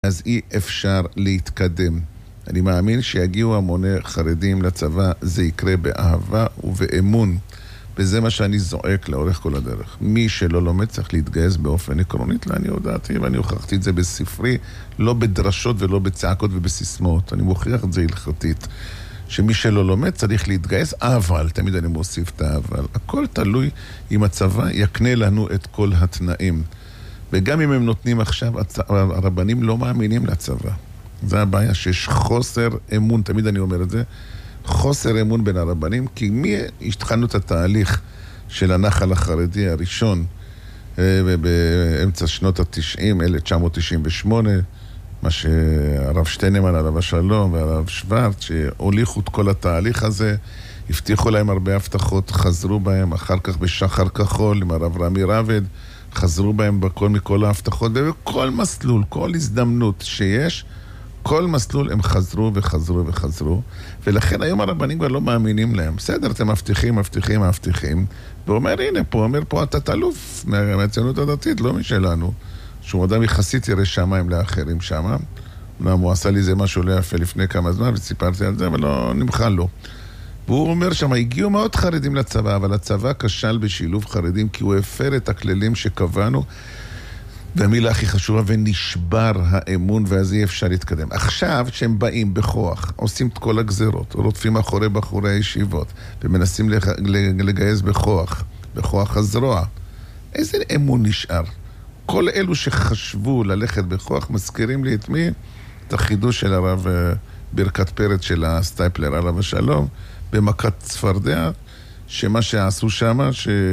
אז אי אפשר להתקדם. אני מאמין שיגיעו המוני חרדים לצבא, זה יקרה באהבה ובאמון. וזה מה שאני זועק לאורך כל הדרך. מי שלא לומד צריך להתגייס באופן עקרונית, אני הודעתי, ואני הוכחתי את זה בספרי, לא בדרשות ולא בצעקות ובסיסמאות. אני מוכיח את זה הלכתית. שמי שלא לומד צריך להתגייס, אבל, תמיד אני מוסיף את האבל. הכל תלוי אם הצבא יקנה לנו את כל התנאים. וגם אם הם נותנים עכשיו, הרבנים לא מאמינים לצבא. זה הבעיה, שיש חוסר אמון, תמיד אני אומר את זה, חוסר אמון בין הרבנים, כי מי התחלנו את התהליך של הנחל החרדי הראשון באמצע שנות ה-90, 1998, מה שהרב שטיינמן, הרב השלום והרב שוורץ, שהוליכו את כל התהליך הזה, הבטיחו להם הרבה הבטחות, חזרו בהם, אחר כך בשחר כחול עם הרב רמי רבד, חזרו בהם מכל ההבטחות, ובכל מסלול, כל הזדמנות שיש, כל מסלול הם חזרו וחזרו וחזרו, ולכן היום הרבנים כבר לא מאמינים להם. בסדר, אתם מבטיחים, ואומר, הנה פה, אומר פה, אתה תלוף מהציונות הדתית, לא משלנו, שהוא אדם יחסית ירא שמיים לאחרים שמה, הוא עשה לי זה משהו לא יפה לפני כמה זמן, וסיפרתי על זה, אבל לא נמחל לו. והוא אומר שם, הגיעו מאוד חרדים לצבא, אבל הצבא כשל בשילוב חרדים, כי הוא הפר את הכללים שקבענו, והמילה הכי חשובה, ונשבר האמון, ואז אי אפשר להתקדם. עכשיו שהם באים בכוח, עושים את כל הגזרות, רודפים אחורי בחורי הישיבות, ומנסים לגייס בכוח הזרוע. איזה אמון נשאר? כל אלו שחשבו ללכת בכוח, מזכירים לי את מי? את החידוש של הרב ברכת פרץ של הסטייפלר, הרב השלום, במכת צפרדע, שמה שעשו שמה,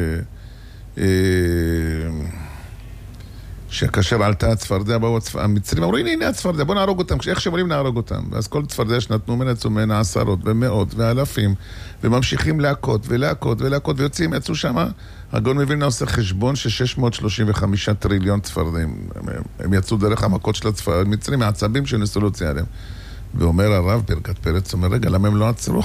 שכאשר עלתה הצפרדע, באו המצרים, אמרו, הנה הצפרדע, בוא נהרוג אותם, איך שאומרים נהרוג אותם. ואז כל צפרדע שנתנו ממנה עשרות ומאות ואלפים, וממשיכים להכות, ויוצאים, יצאו שמה, הגאון מווילנה עושה חשבון ש635 טריליון צפרדעים, הם יצאו דרך המכות של המצרים, מהעצבים שנסו להוציא עליהם. ואומר הרב ברכת פרץ, אומר, רגע, למה הם לא עצרו?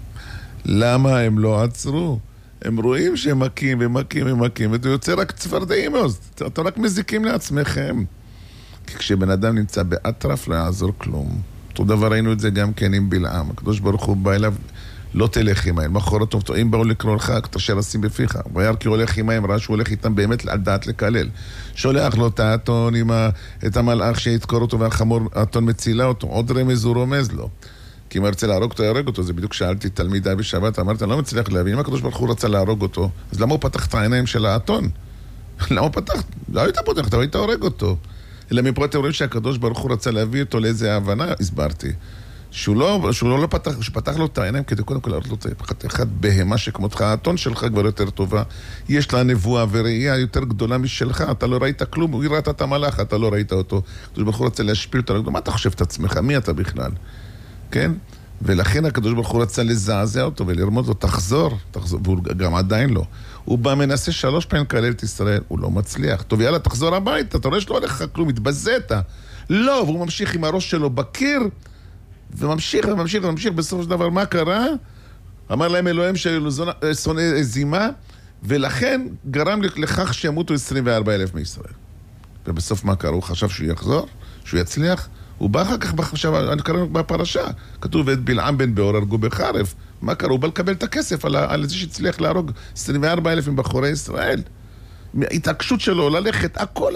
למה הם לא עצרו? הם רואים שהם מכים, ואתה יוצא רק צפרדעים, אתם רק מזיקים לעצמכם. כי כשבן אדם נמצא באטרף, לא יעזור כלום. אותו דבר ראינו את זה גם כן עם בלעם. הקדוש ברוך הוא בא אליו, לא תלך עמהם. מחרת טוב, אם באו לקרוא לך, תשאר אשים בפיך. וירא כי הולך עמהם, ראה שהוא הולך איתם באמת על דעת לקלל. שולח לו את האתון, את המלאך שיתקור אותו, והחמור, האתון מצילה אותו. עוד רמז הוא רומז לו. כי אם הרצה להרוג אותו, יהרג אותו. זה בדיוק שאלתי תלמידה בשבת, אמרתי, אני לא מצליח להבין, אם הקדוש ברוך הוא רצה להרוג אותו, אז למה הוא פתח את העיניים של האתון? למה הוא פתח? לא היית פותח, אתה היית הורג אותו. אלא מפה אתם רואים שהקדוש ברוך הוא רצה להביא אותו לאיזה הבנה, הסברתי. שהוא לא פתח, שהוא פתח לו את העיניים, כדי קודם כל להראות לו את אחד בהמה שכמותך, האתון שלך כבר יותר טובה, יש לה נבואה וראייה יותר גדולה משלך, אתה לא ראית כלום, הוא ראית את המלאך, אתה לא ראית אותו. הקדוש ברוך הוא רצה להשפיל אותו, מה אתה חושב את עצמך? מי אתה בכלל? כן? ולכן הקדוש ברוך הוא רצה לזעזע אותו ולרמוד לו, תחזור, והוא גם עדיין לא. הוא בא מנסה 3 פעמים לקלל את ישראל, הוא לא מצליח. טוב, יאללה, תחזור הביתה, אתה רואה שלא הולך כלום, מתבזית. לא, והוא ממשיך עם הראש שלו בקיר, וממשיך, בסופו של דבר, מה קרה? אמר להם אלוהים שהיו לו שונא זימה, ולכן גרם לכך שימותו 24,000 מישראל. ובסוף מה קרה? הוא חשב שהוא יחזור, שהוא יצליח, הוא בא אחר כך, אני קראנו בפרשה, כתוב, ואת בלעם בן בעור הרגו בחרב. מה קרה? הוא בא לקבל את הכסף על זה שהצליח להרוג 24,000 בחורי ישראל. ההתעקשות שלו ללכת, הכל,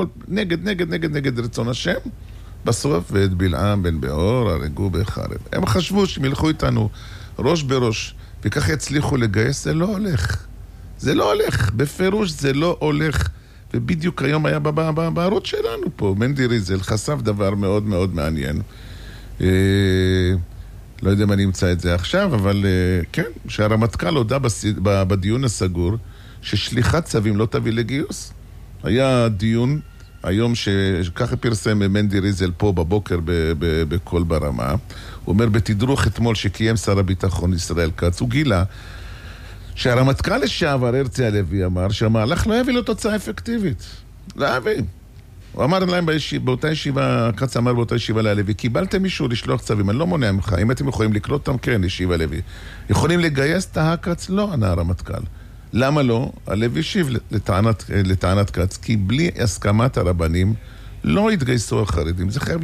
נגד רצון השם. בסוף, ואת בלעם בן בעור הרגו בחרב. הם חשבו שהם ילכו איתנו ראש בראש, וכך יצליחו לגייס, זה לא הולך, בפירוש זה לא הולך. ובדיוק היום היה בערוץ שלנו פה, מנדי ריזל חשף דבר מאוד מאוד מעניין. לא יודע אם אני אמצא את זה עכשיו, אבל כן, שהרמטכ"ל הודע בדיון הסגור, ששליחת צווים לא תביא לגיוס. היה דיון היום שככה פרסם מנדי ריזל פה בבוקר בכל ברמה. הוא אומר, בתדרוך אתמול שקיים שר הביטחון ישראל כץ, הוא גילה, שהרמטכ"ל לשעבר הרצי הלוי אמר שהמהלך לא יביא לו תוצאה אפקטיבית. לא יביא. הוא אמר להם באותה ישיבה, כץ אמר באותה ישיבה להלוי, קיבלתם מישהו לשלוח צווים, אני לא מונע ממך, אם אתם יכולים לקלוט אותם, כן, ישיבה הלוי. יכולים לגייס את הקץ? לא, ענה הרמטכ"ל. למה לא? הלוי השיב לטענת כץ, כי בלי הסכמת הרבנים לא התגייסו החרדים, זה חייב